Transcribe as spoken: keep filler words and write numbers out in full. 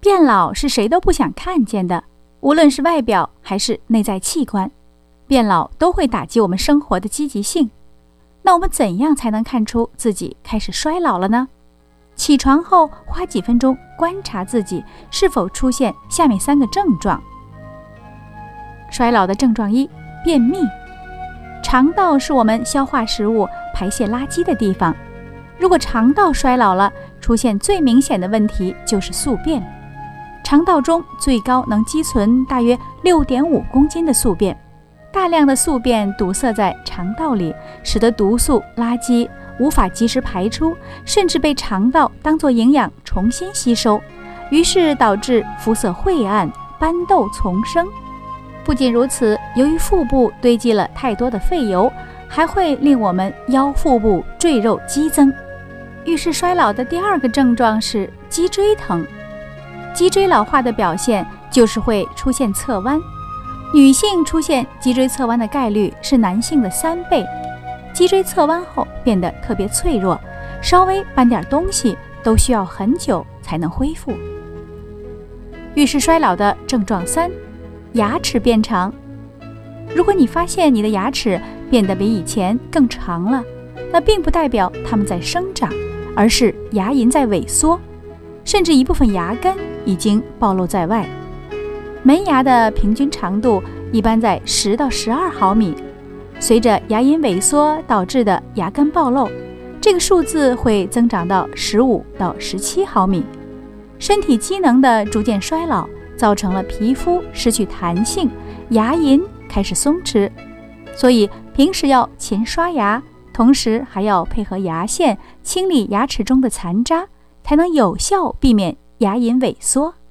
变老是谁都不想看见的，无论是外表还是内在器官，变老都会打击我们生活的积极性。那我们怎样才能看出自己开始衰老了呢？起床后花几分钟观察自己是否出现下面三个症状。衰老的症状一：便秘。肠道是我们消化食物、排泄垃圾的地方。如果肠道衰老了，出现最明显的问题就是宿便。肠道中最高能积存大约 六点五公斤的宿便，大量的宿便堵塞在肠道里，使得毒素、垃圾无法及时排出，甚至被肠道当作营养重新吸收，于是导致肤色晦暗、斑痘丛生。不仅如此，由于腹部堆积了太多的废油，还会令我们腰腹部赘肉激增。预示衰老的第二个症状是脊椎疼。脊椎老化的表现就是会出现侧弯，女性出现脊椎侧弯的概率是男性的三倍。脊椎侧弯后变得特别脆弱，稍微搬点东西都需要很久才能恢复。预示衰老的症状三：牙齿变长。如果你发现你的牙齿变得比以前更长了，那并不代表它们在生长，而是牙龈在萎缩，甚至一部分牙根已经暴露在外。门牙的平均长度一般在十到十二毫米，随着牙龈萎缩导致的牙根暴露，这个数字会增长到十五到十七毫米。身体机能的逐渐衰老，造成了皮肤失去弹性，牙龈开始松弛，所以平时要勤刷牙，同时还要配合牙线清理牙齿中的残渣，才能有效避免牙龈萎缩。